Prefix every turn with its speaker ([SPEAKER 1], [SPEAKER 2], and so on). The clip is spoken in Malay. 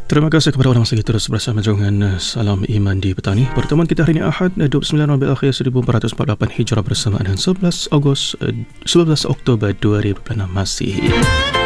[SPEAKER 1] Terima kasih kepada anda masih terus bersama dengan Salam Iman di Petang ini. Pertemuan kita hari ini Ahad 29 Rabiul Akhir 1448 Hijrah bersamaan dengan 11 Oktober 2006 Masihi.